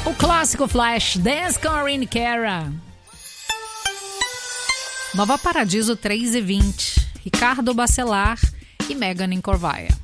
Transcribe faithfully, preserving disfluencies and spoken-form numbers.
O clássico Flash Dance com Irene Cara. Nova Paradiso três e vinte, Ricardo Bacelar e Megan Corvaia.